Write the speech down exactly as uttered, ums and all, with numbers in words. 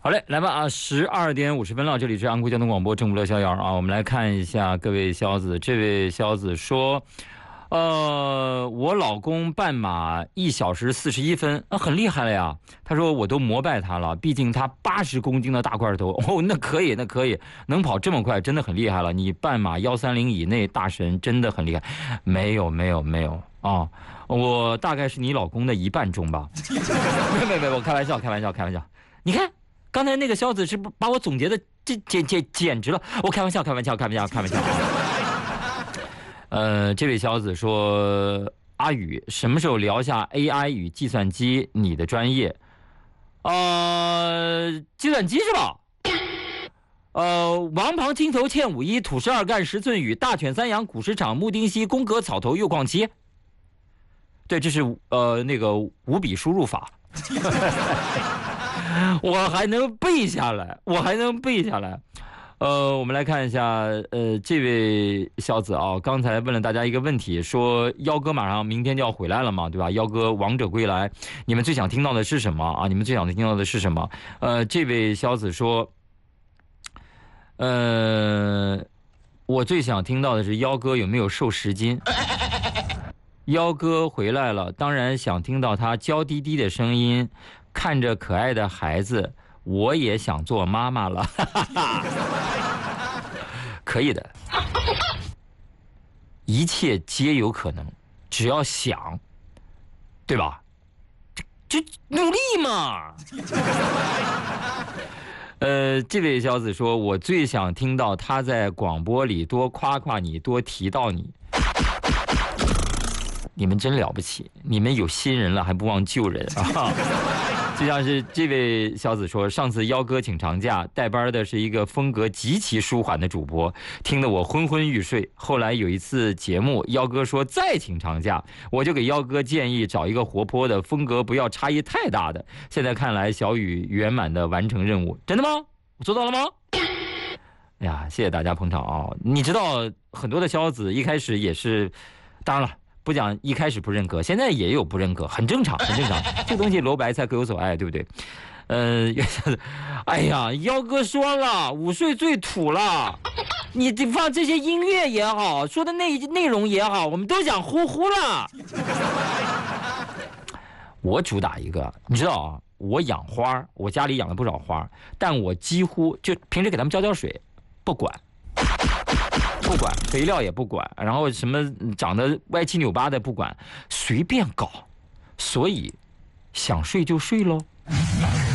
好嘞，来吧啊！十二点五十分了，这里是安徽交通广播正午乐逍遥啊。我们来看一下各位肖子，这位肖子说，呃，我老公半马一小时四十一分，啊，很厉害了呀。他说我都膜拜他了，毕竟他八十公斤的大块头，哦，那可以，那可以，能跑这么快，真的很厉害了。你半马幺三零以内，大神真的很厉害。没有，没有，没有啊，我大概是你老公的一半重吧。没没没，我开玩笑，开玩笑，开玩笑。你看。刚才那个肖子是不把我总结的这简简简直了？我开玩笑，开玩笑，开玩笑，开玩笑啊！呃，这位肖子说：“阿宇，什么时候聊一下 A I 与计算机？你的专业？呃，计算机是吧？呃，王旁青头欠五一，土十二干十寸雨，大犬三阳古石场木丁烯，宫格草头右矿七。对，这是呃那个五笔输入法。”我还能背下来，我还能背下来。呃，我们来看一下，呃，这位小子啊，刚才问了大家一个问题，说幺哥马上明天就要回来了嘛，对吧？幺哥王者归来，你们最想听到的是什么啊？你们最想听到的是什么？呃，这位小子说，呃，我最想听到的是幺哥有没有瘦十斤。幺哥回来了，当然想听到他娇滴滴的声音。看着可爱的孩子，我也想做妈妈了。可以的，一切皆有可能，只要想，对吧？就努力嘛。呃，这位小子说，我最想听到他在广播里多夸夸你，多提到你。你们真了不起，你们有新人了还不忘旧人啊！就像是这位小子说，上次幺哥请长假，带班的是一个风格极其舒缓的主播，听得我昏昏欲睡。后来有一次节目，幺哥说再请长假，我就给幺哥建议找一个活泼的，风格不要差异太大的。现在看来，小雨圆满的完成任务，真的吗？我做到了吗？哎呀，谢谢大家捧场啊！你知道很多的肖子一开始也是，当然了。不讲一开始不认可，现在也有不认可，很正常，很正常。这个东西萝卜白菜各有所爱，对不对？呃，哎呀，幺哥说了，午睡最土了。你放这些音乐也好，说的内内容也好，我们都想呼呼了。我主打一个，你知道啊，我养花，我家里养了不少花，但我几乎就平时给他们浇浇水，不管。不管肥料也不管，然后什么长得歪七扭八的不管，随便搞，所以想睡就睡喽。